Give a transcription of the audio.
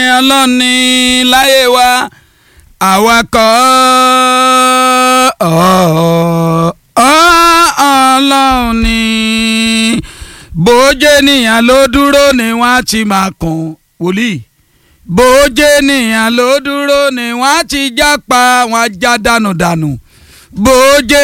ọlọ́ni láyé wa àwakọ̀ ọlọ́run ni bójé nìyàn ló dúró ni wọ́n á ti máa kàn wòlíì bójé nìyàn ló dúró ni wọ́n á ti jápa wọ́n á já dànù bójé.